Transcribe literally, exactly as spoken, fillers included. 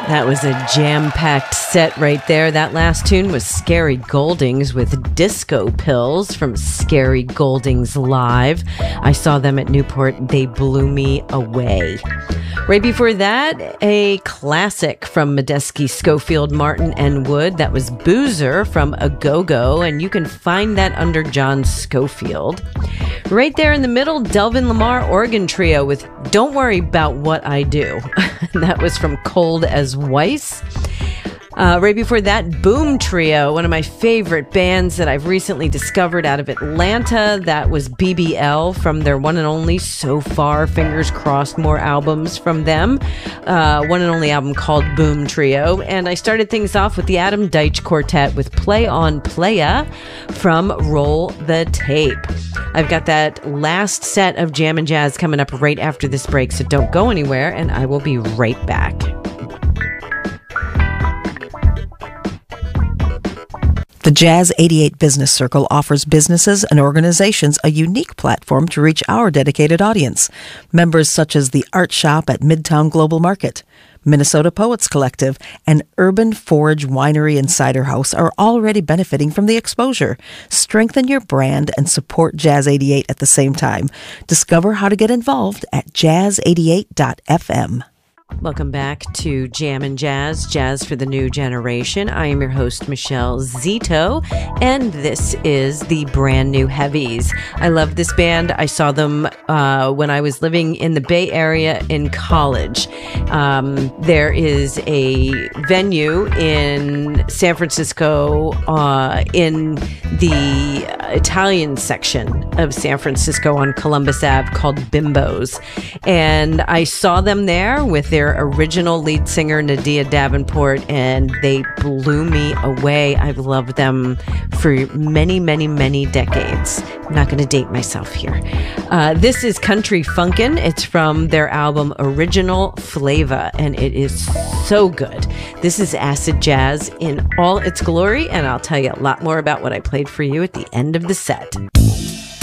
That was a jam-packed set right there. That last tune was Scary Goldings with Disco Pills from Scary Goldings Live. I saw them at Newport. They blew me away. Right before that, a classic from Medeski, Schofield, Martin, and Wood. That was Boozer from A Go-Go, and you can find that under John Schofield. Right there in the middle, Delvin Lamar Organ Trio with Don't Worry About What I Do. That was from Cold as Weiss. Uh, right before that, Boom Trio, one of my favorite bands that I've recently discovered out of Atlanta. That was B B L from their one and only, so far, fingers crossed, more albums from them. Uh, one and only album called Boom Trio. And I started things off with the Adam Deitch Quartet with Play on Playa from Roll the Tape. I've got that last set of Jam and Jazz coming up right after this break, so don't go anywhere, and I will be right back. The Jazz eighty-eight Business Circle offers businesses and organizations a unique platform to reach our dedicated audience. Members such as the Art Shop at Midtown Global Market, Minnesota Poets Collective, and Urban Forge Winery and Cider House are already benefiting from the exposure. Strengthen your brand and support Jazz eighty-eight at the same time. Discover how to get involved at jazz eighty-eight dot f m. Welcome back to Jam and Jazz, Jazz for the New Generation. I am your host, Michelle Zito, and this is the Brand New Heavies. I love this band. I saw them uh, when I was living in the Bay Area in college. Um, there is a venue in San Francisco uh, in the Italian section of San Francisco on Columbus Avenue called Bimbo's, and I saw them there with their Their original lead singer, Nadia Davenport, and they blew me away. I've loved them for many, many, many decades. I'm not going to date myself here. Uh, this is Country Funkin'. It's from their album Original Flava, and it is so good. This is acid jazz in all its glory, and I'll tell you a lot more about what I played for you at the end of the set.